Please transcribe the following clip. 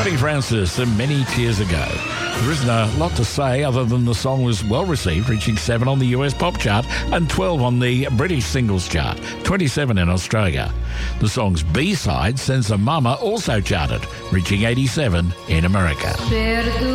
Connie Francis and Many Tears Ago. There isn't a lot to say other than the song was well received, reaching 7 on the US pop chart and 12 on the British singles chart, 27 in Australia. The song's B-side, Senza Mama, also charted, reaching 87 in America.